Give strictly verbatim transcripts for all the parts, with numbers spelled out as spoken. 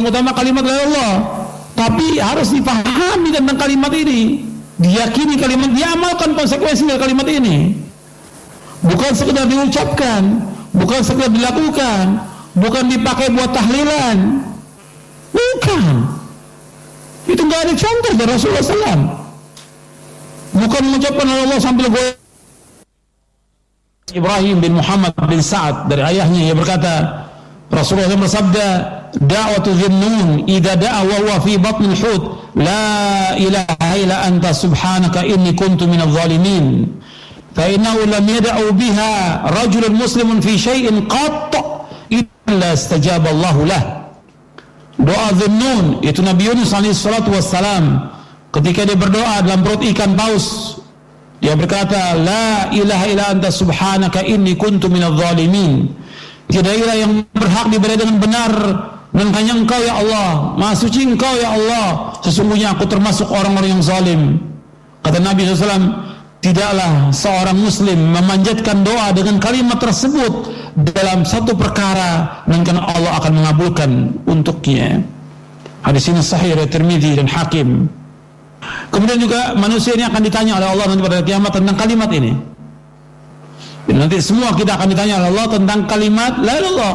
utama kalimat la ilaha illallah, tapi harus dipahami tentang kalimat ini, diyakini kalimat, diamalkan konsekuensi dari kalimat ini. Bukan sekedar diucapkan, bukan sekedar dilakukan, bukan dipakai buat tahlilan, bukan. Itu nggak ada contoh dari Rasulullah shallallahu alaihi wasallam. Bukan mengucapkan Allah sambil goyang. Ibrahim bin Muhammad bin Sa'ad dari ayahnya, ia berkata, Rasulullah bersabda, da'watu Dhunnun idza da'a wa huwa fi batnil hut, la ilaha illa anta subhanaka inni kuntu minadh dhalimin. Fa innahu lam yad'u biha rajulun muslimun fi syai'in qat illa istajaba Allahu lah. Doa Dhunnun, itu Nabi Yunus alaihi salatu wassalam, ketika dia berdoa dalam perut ikan paus, dia berkata, la ilaha illa anta subhanaka inni kuntu minadh dhalimin. Tidak ilah yang berhak diberi dengan benar dan hanya Engkau ya Allah, Maha suci Engkau ya Allah, sesungguhnya aku termasuk orang-orang yang zalim. Kata Nabi shallallahu alaihi wasallam, tidaklah seorang muslim memanjatkan doa dengan kalimat tersebut dalam satu perkara, melainkan Allah akan mengabulkan untuknya. Hadis ini sahih riwayat Tirmidzi dan Hakim. Kemudian juga manusia ini akan ditanya oleh Allah nanti pada kiamat tentang kalimat ini. Dan nanti semua kita akan ditanya oleh Allah tentang kalimat la ilaha illallah.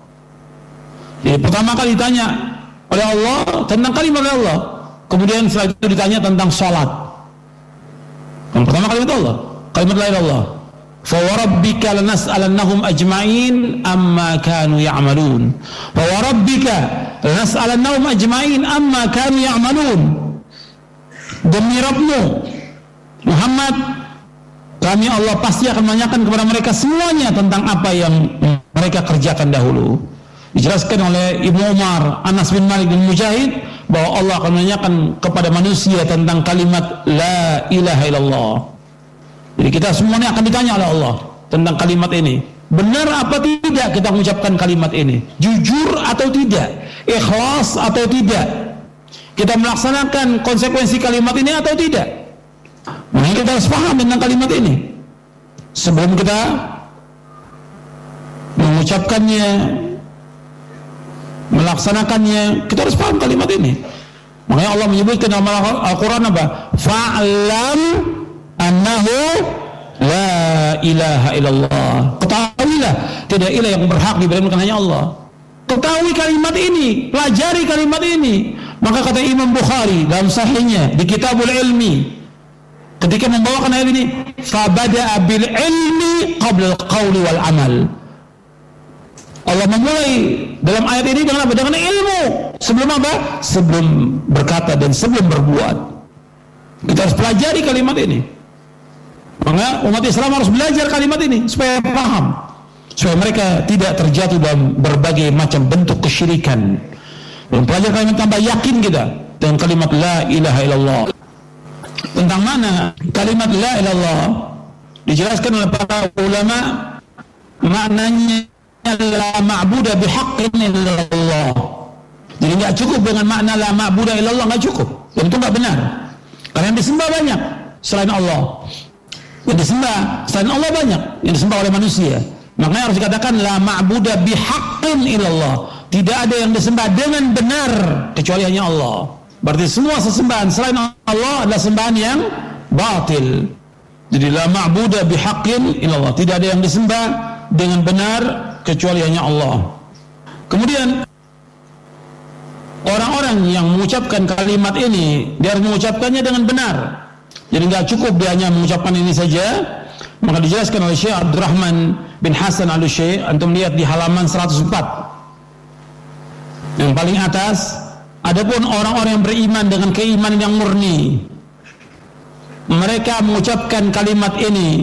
Jadi pertama kali ditanya oleh Allah tentang kalimat la ilaha illallah. Kemudian setelah itu ditanya tentang salat. Yang pertama kalimat Allah, kalimat la ilaha illallah. Fa warabbika lanas'alannahum ajma'in amma kanu ya'malun. Fa warabbika lanas'alannahum ajma'in amma kanu ya'malun. Demi Rabbmu Muhammad, kami Allah pasti akan menanyakan kepada mereka semuanya tentang apa yang mereka kerjakan dahulu. Dijelaskan oleh Ibnu Umar, Anas bin Malik dan Mujahid bahwa Allah akan menanyakan kepada manusia tentang kalimat la ilaha illallah. Jadi kita semuanya akan ditanya oleh Allah tentang kalimat ini. Benar apa tidak kita mengucapkan kalimat ini? Jujur atau tidak? Ikhlas atau tidak? Kita melaksanakan konsekuensi kalimat ini atau tidak? Maka kita harus paham tentang kalimat ini sebelum kita mengucapkannya, melaksanakannya. Kita harus paham kalimat ini. Makanya Allah menyebutkan dalam Al-Quran apa? Fa'lam annahu la ilaha illallah. Ketahuilah tidak ilah yang berhak diberikan hanya Allah. Ketahui kalimat ini, pelajari kalimat ini. Maka kata Imam Bukhari dalam sahihnya di Kitabul Ilmi, ketika membawakan ayat ini, fabada'a bil ilmi qabla al-qawli wal amal. Allah memulai dalam ayat ini dengan apa? Dengan ilmu. Sebelum apa? Sebelum berkata dan sebelum berbuat. Kita harus pelajari kalimat ini. Maka umat Islam harus belajar kalimat ini supaya paham, supaya mereka tidak terjatuh dalam berbagai macam bentuk kesyirikan. Dan pelajar kalimat tambah yakin kita dengan kalimat la ilaha illallah. Tentang mana kalimat la ilaha illallah dijelaskan oleh para ulama, maknanya la ma'budu bihaqqin illallah. Jadi enggak cukup dengan makna la ma'budu illallah, enggak cukup. Dan itu enggak benar. Karena yang disembah banyak selain Allah. Yang disembah selain Allah banyak yang disembah oleh manusia. Makanya harus dikatakan la ma'budu bihaqqin illallah. Tidak ada yang disembah dengan benar kecuali hanya Allah. Berarti semua sesembahan selain Allah adalah sembahan yang batil. Jadi la ma'budu bihaqqin illallah. Tidak ada yang disembah dengan benar kecuali hanya Allah. Kemudian orang-orang yang mengucapkan kalimat ini, dia harus mengucapkannya dengan benar. Jadi enggak cukup dia hanya mengucapkan ini saja. Maka dijelaskan oleh Syekh Abdurrahman bin Hasan Al-Syekh, antum lihat di halaman seratus empat. Yang paling atas, adapun orang-orang yang beriman dengan keimanan yang murni, mereka mengucapkan kalimat ini,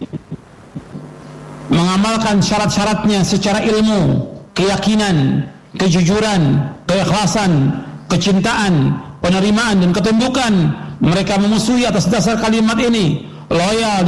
mengamalkan syarat-syaratnya secara ilmu, keyakinan, kejujuran, keikhlasan, kecintaan, penerimaan dan ketundukan. Mereka memusuhi atas dasar kalimat ini, loyal